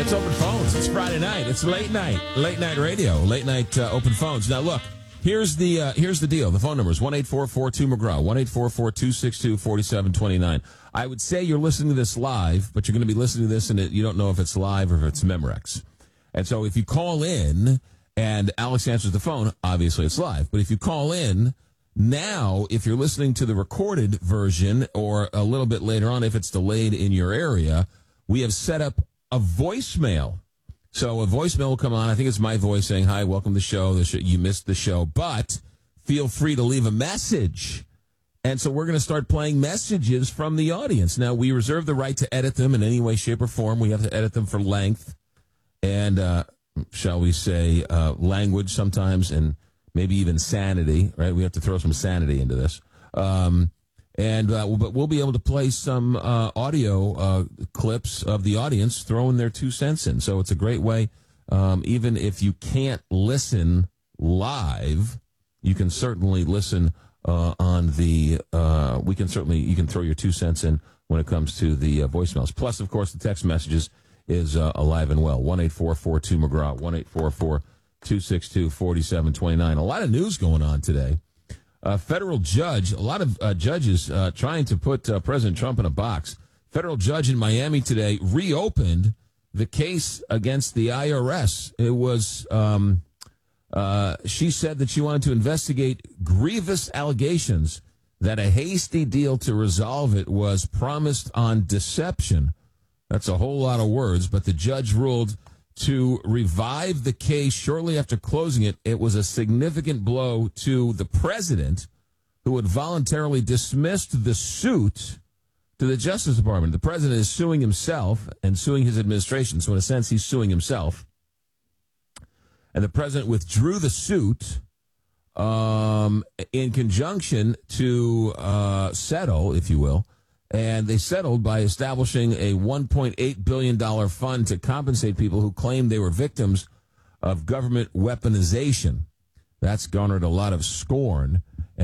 It's open phones. It's Friday night. It's late night radio, late night open phones. Now look, here's the deal. The phone number is 1-844-2-McGraw, 1-844-262-4729. I would say you're listening to this live, but you're going to be listening to this and you don't know if it's live or if it's Memorex. And so if you call in and Alex answers the phone, obviously it's live. But if you call in now, if you're listening to the recorded version or a little bit later on, if it's delayed in your area, we have set up a voicemail. So a voicemail will come on. I think it's my voice saying, hi, welcome to the show. You missed the show, but feel free to leave a message. And so we're going to start playing messages from the audience. Now, we reserve the right to edit them in any way, shape, or form. We have to edit them for length and, shall we say, language sometimes, and maybe even sanity, right? We have to throw some sanity into this. But we'll be able to play some audio clips of the audience throwing their 2 cents in. So it's a great way. Even if you can't listen live, you can certainly listen on the. You can throw your 2 cents in when it comes to the voicemails. Plus, of course, the text messages is alive and well. 1-844-2-McGraw, 1-844-262-4729. A lot of news going on today. Federal judge, a lot of judges trying to put President Trump in a box. Federal judge in Miami today reopened the case against the IRS. It was, she said that she wanted to investigate grievous allegations that a hasty deal to resolve it was promised on deception. That's a whole lot of words, but the judge ruled to revive the case shortly after closing it. It was a significant blow to the president, who had voluntarily dismissed the suit to the Justice Department. The president is suing himself and suing his administration. So in a sense, he's suing himself. And the president withdrew the suit in conjunction to settle, if you will. And they settled by establishing a $1.8 billion fund to compensate people who claimed they were victims of government weaponization. That's garnered a lot of scorn.